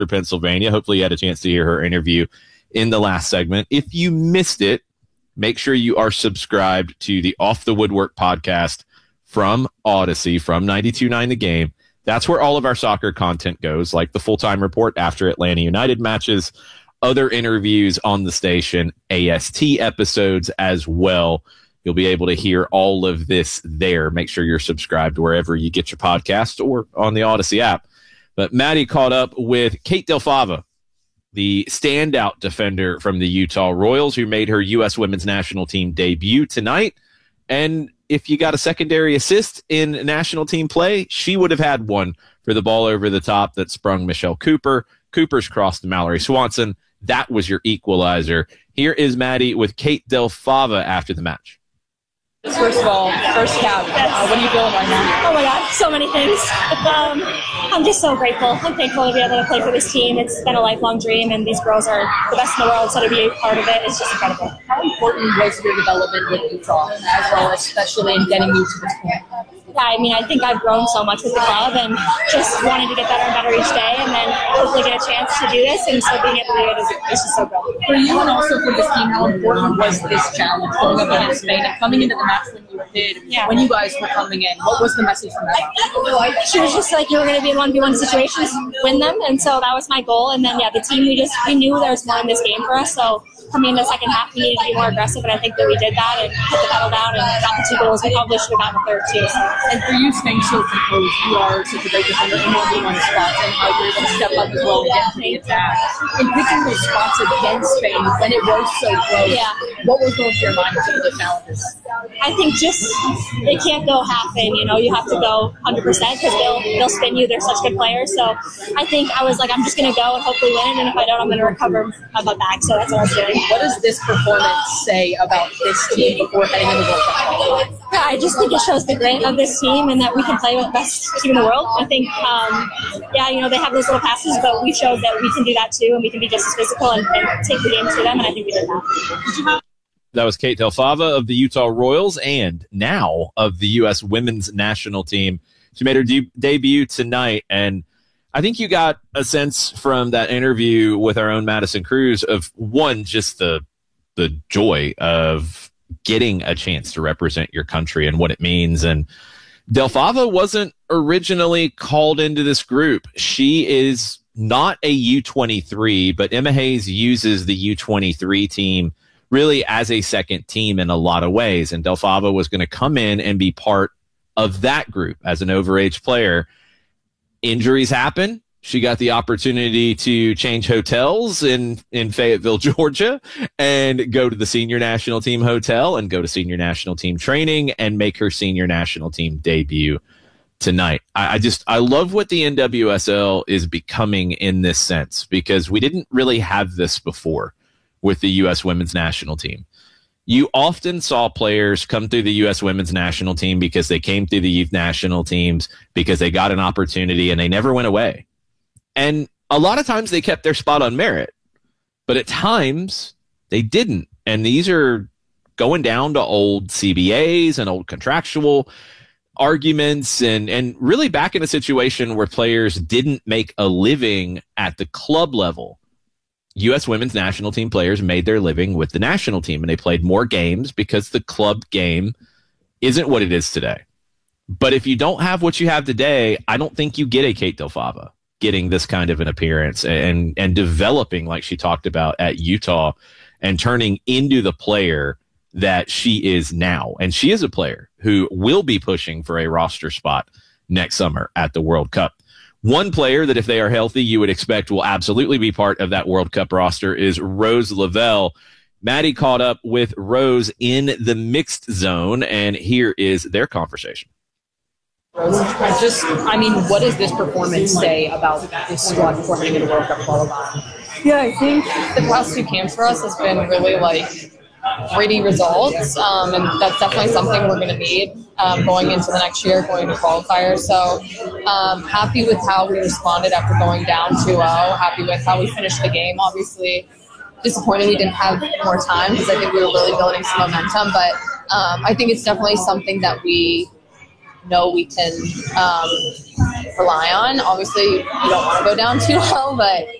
for Pennsylvania. Hopefully you had a chance to hear her interview in the last segment. If you missed it, make sure you are subscribed to the Off the Woodwork podcast from Odyssey, from 92.9 The Game. That's where all of our soccer content goes, like the full-time report after Atlanta United matches, other interviews on the station, AST episodes as well. You'll be able to hear all of this there. Make sure you're subscribed wherever you get your podcast or on the Odyssey app. But Maddie caught up with Kate Del Fava, the standout defender from the Utah Royals, who made her U.S. women's national team debut tonight. And if you got a secondary assist in national team play, she would have had one for the ball over the top that sprung Michelle Cooper. Cooper's crossed to Mallory Swanson. That was your equalizer. Here is Maddie with Kate Del Fava after the match. First of all, first cap, what are you feeling right now? Oh my God, so many things. I'm just so grateful. I'm thankful to be able to play for this team. It's been a lifelong dream, and these girls are the best in the world, so to be a part of it is just incredible. How important was your development with Utah, as well, especially in getting you to this point? Yeah, I mean, I think I've grown so much with the club and just wanting to get better and better each day, and then hopefully get a chance to do this, and so being able to do it is just so good. For you and also for this team, how important was this challenge going up against Spain and coming into the match when you did, when you guys were coming in? What was the message from that? She was just like, you were going to be in 1v1 situations, win them, and so that was my goal. And then, yeah, the team, we knew there was more in this game for us, so coming in the second half, we needed to be more aggressive, and I think that we did that and put the pedal down and got the 2 goals. We probably should have gotten the third too. And for you staying so composed, you are such a great defender in 1v1 spots, and how you're able to step up as well and get to the attack. In picking those spots against Spain, when it was so close, what was going through your mind with some of the challenges? I think just they can't go half in, you have to go 100% because they'll spin you. They're such good players. So I think I was like, I'm just going to go and hopefully win, and if I don't, I'm going to recover my back. So that's what I was doing. What does this performance say about this team before heading into the World Cup? Yeah, I just think it shows the grit of this team and that we can play with the best team in the world. I think, they have those little passes, but we showed that we can do that too, and we can be just as physical and take the game to them, and I think we did that. That was Kate Del Fava of the Utah Royals and now of the U.S. women's national team. She made her debut tonight, and I think you got a sense from that interview with our own Madison Cruz of, one, just the joy of getting a chance to represent your country and what it means. And Del Fava wasn't originally called into this group. She is not a U23, but Emma Hayes uses the U23 team really as a second team in a lot of ways. And Del Fava was going to come in and be part of that group as an overage player. Injuries happen. She got the opportunity to change hotels in Fayetteville, Georgia, and go to the senior national team hotel and go to senior national team training and make her senior national team debut tonight. I love what the NWSL is becoming in this sense, because we didn't really have this before with the U.S. women's national team. You often saw players come through the U.S. women's national team because they came through the youth national teams, because they got an opportunity and they never went away. And a lot of times they kept their spot on merit, but at times they didn't. And these are going down to old CBAs and old contractual arguments and really back in a situation where players didn't make a living at the club level. U.S. women's national team players made their living with the national team, and they played more games because the club game isn't what it is today. But if you don't have what you have today, I don't think you get a Kate Del Fava getting this kind of an appearance and developing like she talked about at Utah and turning into the player that she is now. And she is a player who will be pushing for a roster spot next summer at the World Cup. One player that if they are healthy, you would expect will absolutely be part of that World Cup roster is Rose Lavelle. Maddie caught up with Rose in the mixed zone, and here is their conversation. Rose, what does this performance say about this squad before heading into the World Cup qualifying? Yeah, I think the past 2 camps for us has been really gritty results, and that's definitely something we're going to need going into the next year, going to qualifiers. So happy with how we responded after going down 2-0, happy with how we finished the game. Obviously disappointed we didn't have more time because I think we were really building some momentum, but I think it's definitely something that we know we can rely on. Obviously, you don't want to go down too well, but